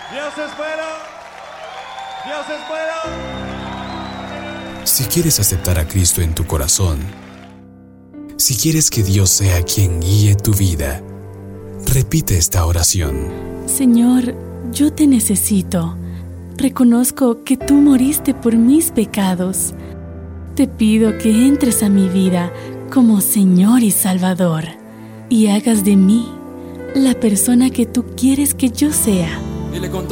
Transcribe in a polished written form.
Dios es bueno. Dios es bueno. Si quieres aceptar a Cristo en tu corazón, si quieres que Dios sea quien guíe tu vida, repite esta oración. Señor, yo te necesito. Reconozco que tú moriste por mis pecados. Te pido que entres a mi vida como Señor y Salvador y hagas de mí la persona que tú quieres que yo sea.